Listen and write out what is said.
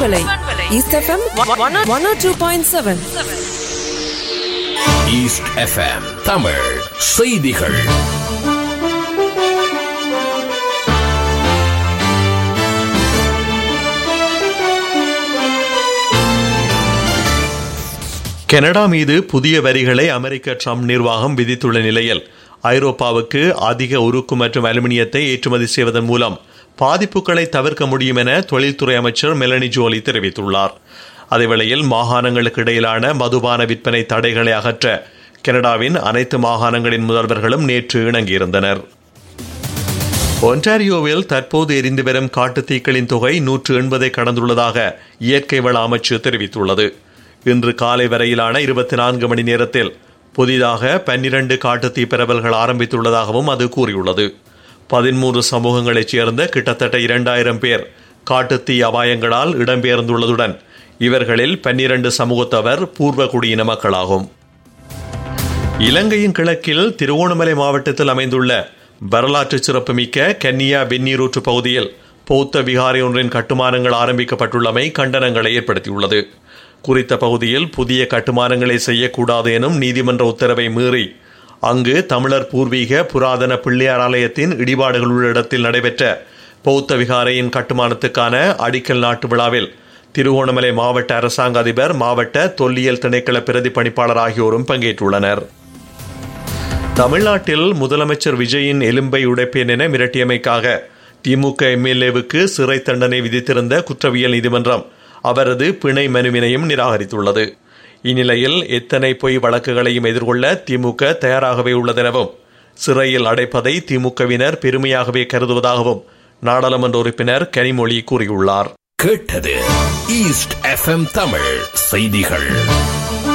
பண்பலை east FM 102.7. East FM Tamil செய்திகள். Canada மீது புதிய வரிகளை அமெரிக்க ட்ரம்ப் நிர்வாகம் விதித்துள்ள நிலையில் ஐரோப்பாவுக்கு அதிக உருக்கு மற்றும் அலுமினியத்தை ஏற்றுமதி செய்வதன் மூலம் பாதிப்புகளை தவிர்க்க முடியும் என தொழில்துறை அமைச்சர் மெலனி ஜோலி தெரிவித்துள்ளார். அதேவேளையில் மாகாணங்களுக்கு இடையிலான மதுபான விற்பனை தடைகளை அகற்ற கனடாவின் அனைத்து மாகாணங்களின் முதல்வர்களும் நேற்று இணங்கியிருந்தனர். ஒன்டாரியோவில் தற்போது எரிந்து வரும் காட்டுத்தீக்களின் தொகை 180 கடந்துள்ளதாக இயற்கை வள அமைச்சு தெரிவித்துள்ளது. இன்று காலை வரையிலான 24 மணி நேரத்தில் புதிதாக 12 காட்டுத்தீ பரவல்கள் ஆரம்பித்துள்ளதாகவும் அது கூறியுள்ளது. 13 சமூகங்களைச் சேர்ந்த கிட்டத்தட்ட 2000 பேர் காட்டுத்தீ அபாயங்களால் இடம்பெயர்ந்துள்ளதுடன் இவர்களில் 12 சமூகத்தவர் பூர்வ குடியின மக்களாகும். இலங்கையின் கிழக்கில் திருகோணமலை மாவட்டத்தில் அமைந்துள்ள வரலாற்று சிறப்புமிக்க கன்னியா வெந்நீரூற்று பகுதியில் பௌத்த விகாரை ஒன்றின் கட்டுமானங்கள் ஆரம்பிக்கப்பட்டுள்ளமை கண்டனங்களை ஏற்படுத்தியுள்ளது. குறித்த பகுதியில் புதிய கட்டுமானங்களை செய்யக்கூடாது எனும் நீதிமன்ற உத்தரவை மீறி அங்கு தமிழர் பூர்வீக புராதன பிள்ளையார் ஆலயத்தின் இடிபாடுகள் உள்ள இடத்தில் நடைபெற்ற பௌத்த விகாரையின் கட்டுமானத்துக்கான அடிக்கல் நாட்டு விழாவில் திருகோணமலை மாவட்ட அரசாங்க அதிபர், மாவட்ட தொல்லியல் திணைக்கள பிரதி பணிப்பாளர் ஆகியோரும் பங்கேற்றுள்ளனர். தமிழ்நாட்டில் முதலமைச்சர் விஜயின் எலும்பை உடைப்பேன் என மிரட்டியமைக்காக திமுக எம்எல்ஏவுக்கு சிறை தண்டனை விதித்திருந்த குற்றவியல் நீதிமன்றம் அவரது பிணை மனுவினையும் நிராகரித்துள்ளது. இந்நிலையில் எத்தனை பொய் வழக்குகளையும் எதிர்கொள்ள திமுக தயாராகவே உள்ளதெனவும் சிறையில் அடைப்பதை திமுகவினர் பெருமையாகவே கருதுவதாகவும் நாடாளுமன்ற உறுப்பினர் கனிமொழி கூறியுள்ளார். கேட்டது ஈஸ்ட் எஃப்எம் தமிழ் செய்திகள்.